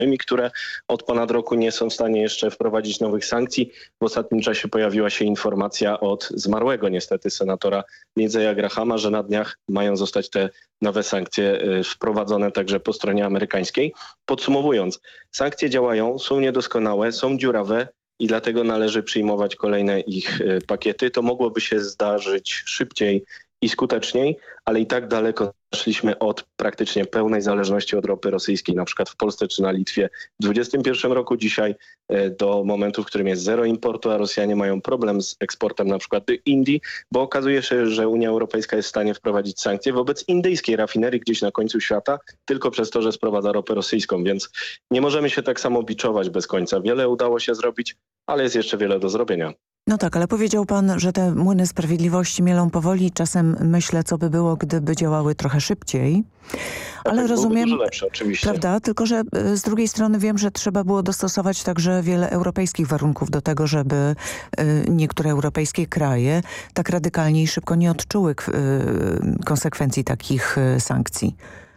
zewnętrznymi, które od ponad roku nie są w stanie jeszcze wprowadzić nowych sankcji. W ostatnim czasie pojawiła się informacja od zmarłego niestety senatora Lindsey'a Grahama, że na dniach mają zostać te nowe sankcje wprowadzone także po stronie amerykańskiej. Podsumowując, sankcje działają, są niedoskonałe, są dziurawe i dlatego należy przyjmować kolejne ich pakiety. To mogłoby się zdarzyć szybciej i skuteczniej, ale i tak daleko szliśmy od praktycznie pełnej zależności od ropy rosyjskiej, na przykład w Polsce czy na Litwie w 2021 roku, dzisiaj do momentu, w którym jest zero importu, a Rosjanie mają problem z eksportem na przykład do Indii, bo okazuje się, że Unia Europejska jest w stanie wprowadzić sankcje wobec indyjskiej rafinerii gdzieś na końcu świata tylko przez to, że sprowadza ropę rosyjską, więc nie możemy się tak samo biczować bez końca. Wiele udało się zrobić, ale jest jeszcze wiele do zrobienia. No tak, ale powiedział pan, że te młyny sprawiedliwości mielą powoli. Czasem myślę, co by było, gdyby działały trochę szybciej. Ale rozumiem, dużo lepsze, oczywiście. Prawda? Tylko że z drugiej strony wiem, że trzeba było dostosować także wiele europejskich warunków do tego, żeby niektóre europejskie kraje tak radykalnie i szybko nie odczuły konsekwencji takich sankcji.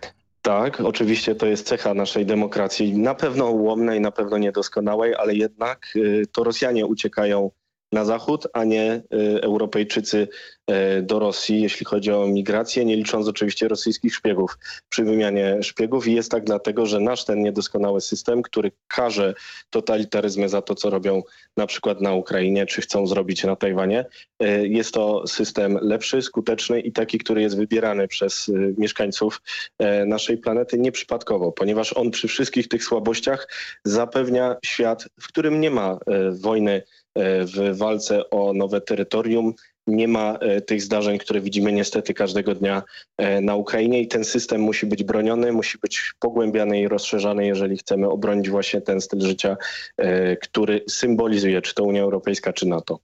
Tak, oczywiście to jest cecha naszej demokracji, na pewno ułomnej, na pewno niedoskonałej, ale jednak to Rosjanie uciekają na zachód, a nie Europejczycy do Rosji, jeśli chodzi o migrację, nie licząc oczywiście rosyjskich szpiegów przy wymianie szpiegów. I jest tak dlatego, że nasz ten niedoskonały system, który karze totalitaryzmy za to, co robią na przykład na Ukrainie, czy chcą zrobić na Tajwanie, jest to system lepszy, skuteczny i taki, który jest wybierany przez mieszkańców naszej planety nieprzypadkowo, ponieważ on przy wszystkich tych słabościach zapewnia świat, w którym nie ma wojny w walce o nowe terytorium. Nie ma tych zdarzeń, które widzimy niestety każdego dnia na Ukrainie i ten system musi być broniony, musi być pogłębiany i rozszerzany, jeżeli chcemy obronić właśnie ten styl życia, który symbolizuje czy to Unia Europejska, czy NATO.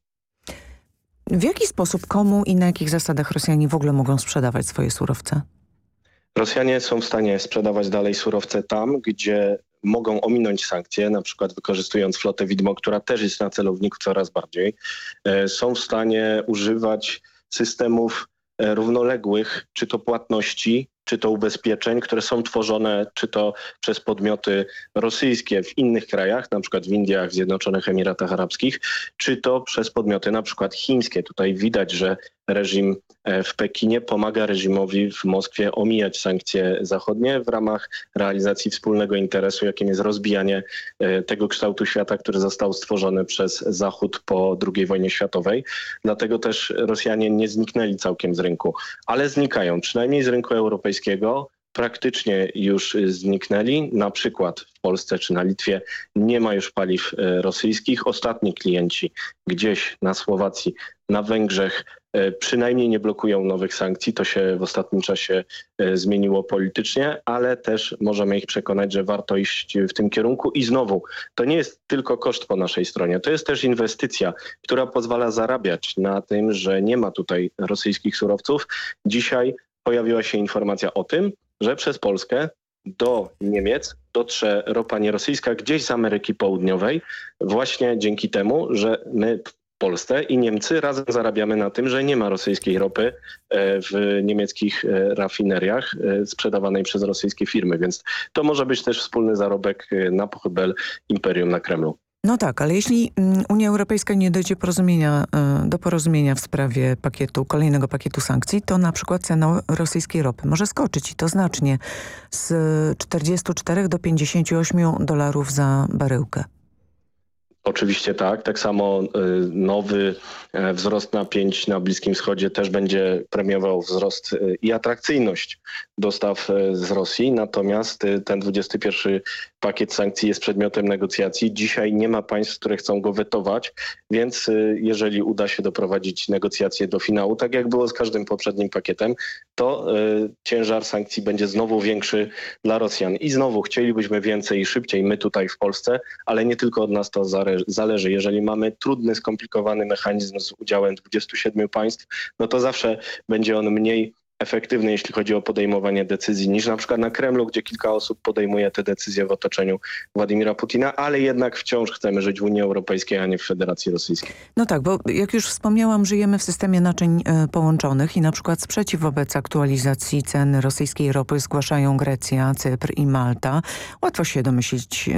W jaki sposób, komu i na jakich zasadach Rosjanie w ogóle mogą sprzedawać swoje surowce? Rosjanie są w stanie sprzedawać dalej surowce tam, gdzie mogą ominąć sankcje, na przykład wykorzystując flotę widmo, która też jest na celowniku coraz bardziej. Są w stanie używać systemów równoległych, czy to płatności, czy to ubezpieczeń, które są tworzone czy to przez podmioty rosyjskie w innych krajach, na przykład w Indiach, w Zjednoczonych Emiratach Arabskich, czy to przez podmioty na przykład chińskie. Tutaj widać, że reżim w Pekinie pomaga reżimowi w Moskwie omijać sankcje zachodnie w ramach realizacji wspólnego interesu, jakim jest rozbijanie tego kształtu świata, który został stworzony przez Zachód po II wojnie światowej. Dlatego też Rosjanie nie zniknęli całkiem z rynku, ale znikają, przynajmniej z rynku europejskiego. Praktycznie już zniknęli. Na przykład w Polsce czy na Litwie nie ma już paliw rosyjskich. Ostatni klienci gdzieś na Słowacji, na Węgrzech przynajmniej nie blokują nowych sankcji. To się w ostatnim czasie zmieniło politycznie, ale też możemy ich przekonać, że warto iść w tym kierunku. I znowu, to nie jest tylko koszt po naszej stronie. To jest też inwestycja, która pozwala zarabiać na tym, że nie ma tutaj rosyjskich surowców. Dzisiaj pojawiła się informacja o tym, że przez Polskę do Niemiec dotrze ropa nierosyjska gdzieś z Ameryki Południowej właśnie dzięki temu, że my w Polsce i Niemcy razem zarabiamy na tym, że nie ma rosyjskiej ropy w niemieckich rafineriach sprzedawanej przez rosyjskie firmy, więc to może być też wspólny zarobek na pochybel imperium na Kremlu. No tak, ale jeśli Unia Europejska nie dojdzie do porozumienia w sprawie kolejnego pakietu sankcji, to na przykład cena rosyjskiej ropy może skoczyć i to znacznie z 44 do $58 za baryłkę. Oczywiście tak. Tak samo nowy wzrost napięć na Bliskim Wschodzie też będzie premiował wzrost i atrakcyjność dostaw z Rosji. Natomiast ten 21 pakiet sankcji jest przedmiotem negocjacji. Dzisiaj nie ma państw, które chcą go wetować, więc jeżeli uda się doprowadzić negocjacje do finału, tak jak było z każdym poprzednim pakietem, to ciężar sankcji będzie znowu większy dla Rosjan. I znowu chcielibyśmy więcej i szybciej my tutaj w Polsce, ale nie tylko od nas to zależy. Jeżeli mamy trudny, skomplikowany mechanizm z udziałem 27 państw, no to zawsze będzie on mniej efektywny, jeśli chodzi o podejmowanie decyzji, niż na przykład na Kremlu, gdzie kilka osób podejmuje te decyzje w otoczeniu Władimira Putina, ale jednak wciąż chcemy żyć w Unii Europejskiej, a nie w Federacji Rosyjskiej. No tak, bo jak już wspomniałam, żyjemy w systemie naczyń połączonych i na przykład sprzeciw wobec aktualizacji cen rosyjskiej ropy zgłaszają Grecja, Cypr i Malta. Łatwo się domyślić,